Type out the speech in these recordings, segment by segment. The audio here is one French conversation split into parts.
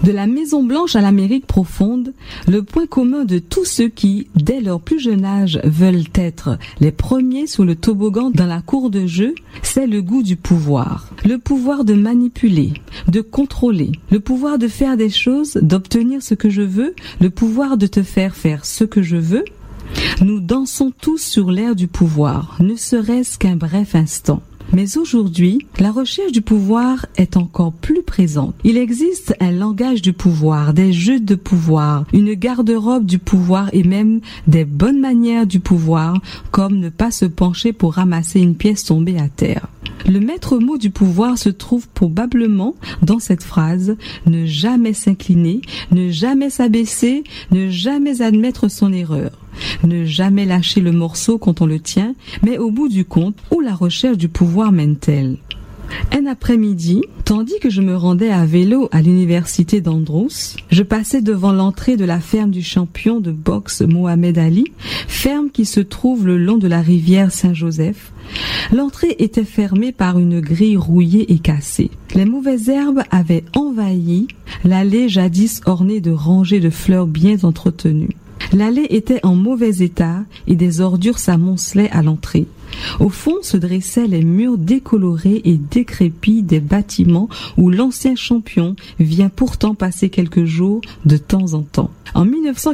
De la Maison Blanche à l'Amérique profonde, le point commun de tous ceux qui, dès leur plus jeune âge, veulent être les premiers sur le toboggan dans la cour de jeu, c'est le goût du pouvoir. Le pouvoir de manipuler, de contrôler, le pouvoir de faire des choses, d'obtenir ce que je veux, le pouvoir de te faire faire ce que je veux. Nous dansons tous sur l'air du pouvoir, ne serait-ce qu'un bref instant. Mais aujourd'hui, la recherche du pouvoir est encore plus présente. Il existe un langage du pouvoir, des jeux de pouvoir, une garde-robe du pouvoir et même des bonnes manières du pouvoir, comme ne pas se pencher pour ramasser une pièce tombée à terre. Le maître mot du pouvoir se trouve probablement dans cette phrase « ne jamais s'incliner, ne jamais s'abaisser, ne jamais admettre son erreur ». Ne jamais lâcher le morceau quand on le tient, mais au bout du compte, où la recherche du pouvoir mène-t-elle ? Un après-midi, tandis que je me rendais à vélo à l'université d'Andrews, je passais devant l'entrée de la ferme du champion de boxe Mohamed Ali, ferme qui se trouve le long de la rivière Saint-Joseph. L'entrée était fermée par une grille rouillée et cassée. Les mauvaises herbes avaient envahi l'allée jadis ornée de rangées de fleurs bien entretenues. L'allée était en mauvais état et des ordures s'amoncelaient à l'entrée. Au fond se dressaient les murs décolorés et décrépits des bâtiments où l'ancien champion vient pourtant passer quelques jours de temps en temps. En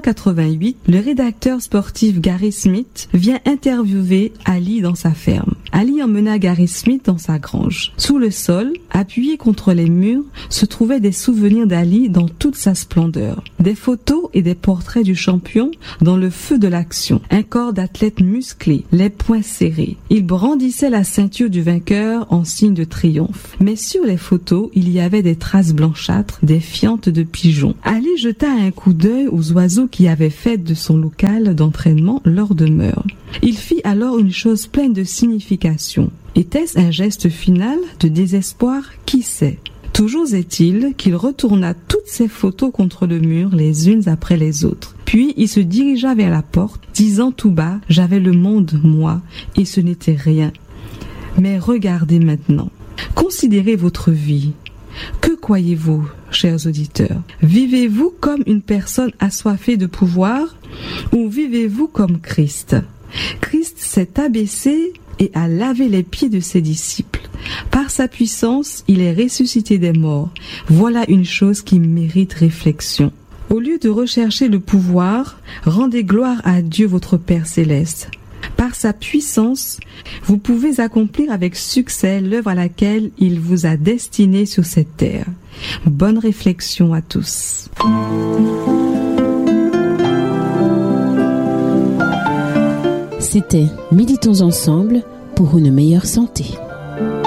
1988, le rédacteur sportif Gary Smith vient interviewer Ali dans sa ferme. Ali emmena Gary Smith dans sa grange. Sous le sol, appuyé contre les murs, se trouvaient des souvenirs d'Ali dans toute sa splendeur. Des photos et des portraits du champion dans le feu de l'action. Un corps d'athlète musclé, les poings serrés. Il brandissait la ceinture du vainqueur en signe de triomphe. Mais sur les photos, il y avait des traces blanchâtres, des fientes de pigeons. Ali jeta un coup d'œil aux oiseaux qui avaient fait de son local d'entraînement leur demeure. Il fit alors une chose pleine de signification. Était-ce un geste final de désespoir? Qui sait? Toujours est-il qu'il retourna toutes ses photos contre le mur les unes après les autres. Puis il se dirigea vers la porte, disant tout bas « J'avais le monde, moi, et ce n'était rien. Mais regardez maintenant. Considérez votre vie. Que croyez-vous, chers auditeurs? Vivez-vous comme une personne assoiffée de pouvoir ou vivez-vous comme Christ? Christ s'est abaissé et a lavé les pieds de ses disciples. Par sa puissance, il est ressuscité des morts. Voilà une chose qui mérite réflexion. Au lieu de rechercher le pouvoir, rendez gloire à Dieu votre Père céleste. Par sa puissance, vous pouvez accomplir avec succès l'œuvre à laquelle il vous a destiné sur cette terre. Bonne réflexion à tous. C'était Méditons ensemble pour une meilleure santé.